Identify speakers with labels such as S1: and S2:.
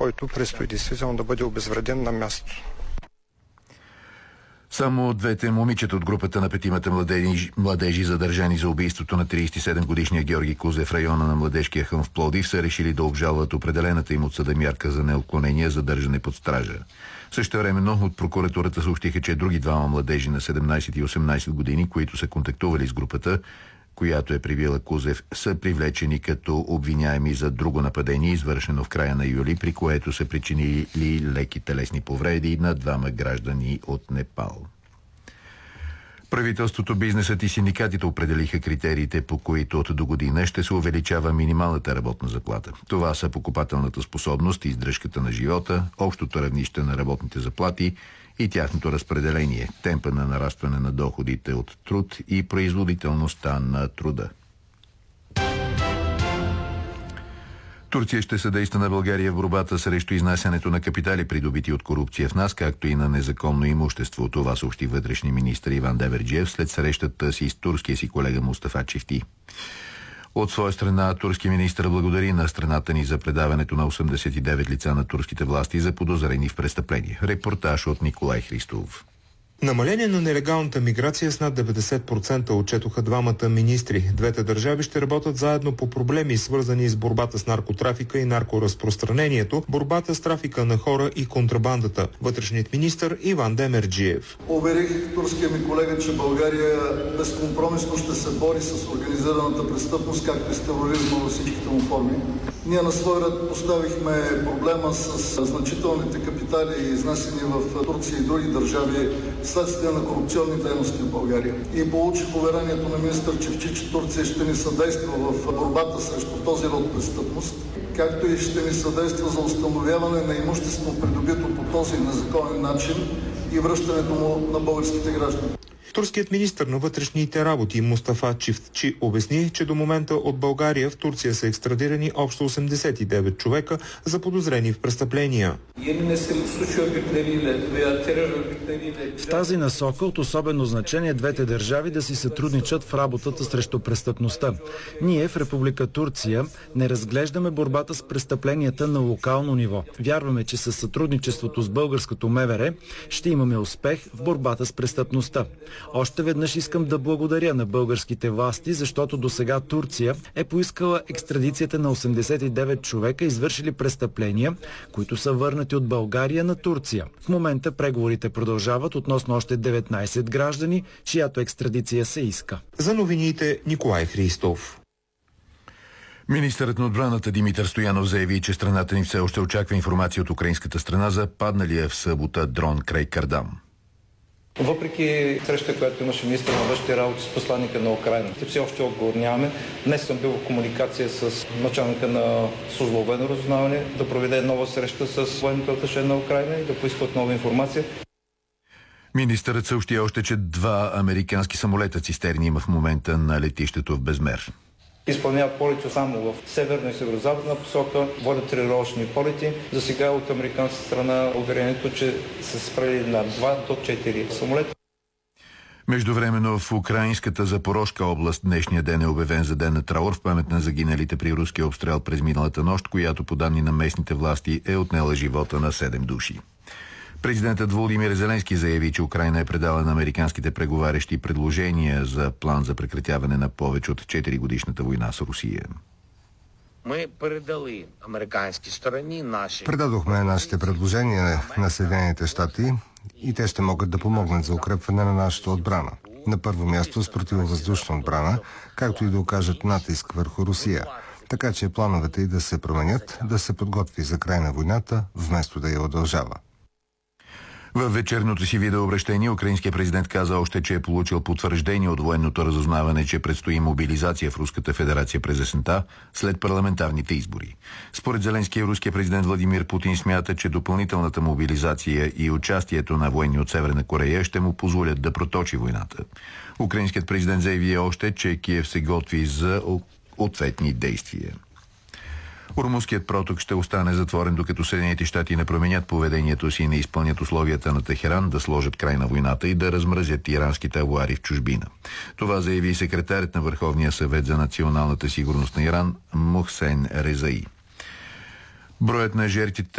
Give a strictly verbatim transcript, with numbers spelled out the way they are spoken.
S1: който предстои действително да бъде обезвреден на място.
S2: Само двете момичета от групата на петимата младежи, младежи задържани за убийството на тридесет и седем годишния Георги Кузев в района на Младежкия хълм в Пловдив са решили да обжалват определената им от съда мярка за неотклонение за държане под стража. Същевременно от прокуратурата съобщиха, че други двама младежи на седемнадесет и осемнадесет години, които са контактували с групата, която е прибила Кузев, са привлечени като обвиняеми за друго нападение, извършено в края на юли, при което са причинили леки телесни повреди на двама граждани от Непал. Правителството, бизнесът и синдикатите определиха критериите, по които от до година ще се увеличава минималната работна заплата. Това са покупателната способност, издръжката на живота, общото равнище на работните заплати и тяхното разпределение, темпа на нарастване на доходите от труд и производителността на труда. Турция ще съдейства на България в борбата срещу изнасянето на капитали, придобити от корупция в нас, както и на незаконно имущество. Това съобщи вътрешния министър Иван Демерджиев след срещата си с турския си колега Мустафа Чифти. От своя страна, турски министър благодари на страната ни за предаването на осемдесет и девет лица на турските власти за подозрени в престъпление. Репортаж от Николай Христов.
S3: Намаление на нелегалната миграция с над деветдесет процента отчетоха двамата министри. Двете държави ще работят заедно по проблеми, свързани с борбата с наркотрафика и наркоразпространението, борбата с трафика на хора и контрабандата. Вътрешният министър Иван Демерджиев.
S4: Уверих турския ми колега, че България безкомпромисно ще се бори с организираната престъпност, както и с тероризма във всичките му форми. Ние на свой ред поставихме проблема с значителните капитали, изнесени в Турция и други държави следствие на корупционни дейности в България. И получих уверението на министър Чифчи, че Турция ще ни съдейства в борбата срещу този род престъпност, както и ще ни съдейства за установяване на имущество, придобито по този незаконен начин и връщането му на българските граждани.
S3: Турският министър на вътрешните работи Мустафа Чифчи обясни, че до момента от България в Турция са екстрадирани общо осемдесет и девет човека за подозрени в престъпления.
S5: В тази насока от особено значение двете държави да си сътрудничат в работата срещу престъпността. Ние в Република Турция не разглеждаме борбата с престъпленията на локално ниво. Вярваме, че със сътрудничеството с българското МВР ще имаме успех в борбата с престъпността. Още веднъж искам да благодаря на българските власти, защото досега Турция е поискала екстрадицията на осемдесет и девет човека, извършили престъпления, които са върнати от България на Турция. В момента преговорите продължават относно още деветнадесет граждани, чиято екстрадиция се иска.
S3: За новините Николай Христов.
S2: Министърът на отбраната Димитър Стоянов заяви, че страната ни все още очаква информация от украинската страна за падналия в събота дрон край Кардам.
S6: Въпреки среща, която имаше министър на външните работи с посланника на Украйна, все още отговор нямаме. Днес съм бил в комуникация с началника на служба военно разузнаване да проведе нова среща с военното аташе на Украйна и да поиска нова информация.
S2: Министърът съобщи още, че два американски самолета цистерни има в момента на летището в Безмер.
S6: Изпълняват полети само в северна и северо-западна посока, водят тренировъчни полети. За сега от американска страна уверението, че са спрели на два до четири самолета.
S2: Междувременно в украинската Запорожка област днешния ден е обявен за ден на траур в памет на загиналите при руския обстрел през миналата нощ, която по данни на местните власти е отнела живота на седем души. Президентът Володимир Зеленски заяви, че Украйна е предала на американските преговарящи предложения за план за прекратяване на повече от четири годишната война с Русия.
S7: Предадохме нашите предложения на Съединените щати и те ще могат да помогнат за укрепване на нашата отбрана. На първо място с противовъздушна отбрана, както и да окажат натиск върху Русия. Така че плановете и да се променят, да се подготви за край на войната, вместо да я удължава.
S2: Във вечерното си видеообращение украинският президент каза още, че е получил потвърждение от военното разузнаване, че предстои мобилизация в Руската федерация през есента след парламентарните избори. Според Зеленски, руският президент Владимир Путин смята, че допълнителната мобилизация и участието на военни от Северна Корея ще му позволят да проточи войната. Украинският президент заяви още, че Киев се готви за ответни действия. Ормузският проток ще остане затворен, докато Съединените щати не променят поведението си и не изпълнят условията на Техеран да сложат край на войната и да размразят иранските авуари в чужбина. Това заяви секретарят на Върховния съвет за националната сигурност на Иран Мухсен Резаи. Броят на жертвите